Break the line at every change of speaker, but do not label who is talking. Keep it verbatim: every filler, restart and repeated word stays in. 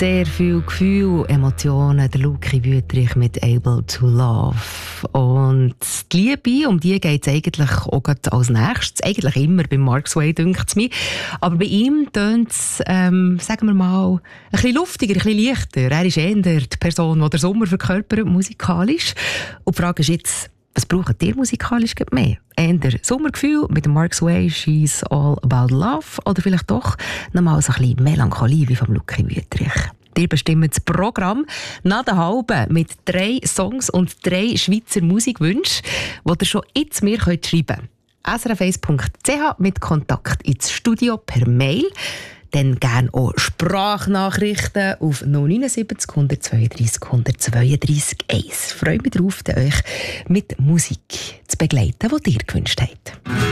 sehr viel Gefühl, Emotionen, der Luki Wüthrich mit «Able to Love». Und die Liebe, um die geht es eigentlich auch gerade als nächstes. Eigentlich immer bei Mark Sway, dünkt es mir. Aber bei ihm tönt es, ähm, sagen wir mal, ein bisschen luftiger, ein bisschen leichter. Er ist eher die Person, die der Sommer verkörpert, musikalisch. Und die Frage ist jetzt, was braucht ihr musikalisch mehr? Eher Sommergefühl mit dem Mark Sway, «She's All About Love», oder vielleicht doch nochmal so ein bisschen Melancholie wie vom Luki Wüthrich? Ihr bestimmt das Programm nach der halben mit drei Songs und drei Schweizer Musikwünschen, die ihr schon jetzt mir schreiben könnt. s r f eins punkt c h mit Kontakt ins Studio per Mail. Dann gerne auch Sprachnachrichten auf null neun sieben null eins zwei drei null zwei drei eins. Ich freue mich darauf, euch mit Musik zu begleiten, die ihr gewünscht habt.